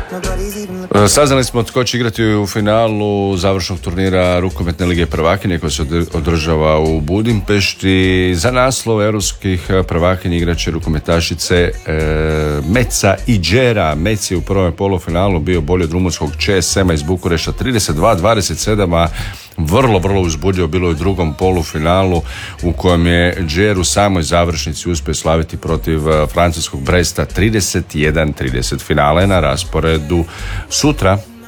Saznali smo tko će igrati u finalu završnog turnira rukometne lige prvakinje koja se održava u Budimpešti. Za naslov europskih prvakinja igraće rukometašice Meca i Džera. Mec je u prvom polufinalu bio bolji od rumunskog ČSM-a iz Bukurešta 32-27, a vrlo uzbudljivo bilo je u drugom polufinalu u kojem je Džer u samoj završnici uspio slaviti protiv francuskog Bresta 31-30. Finale na rasporedu sutra.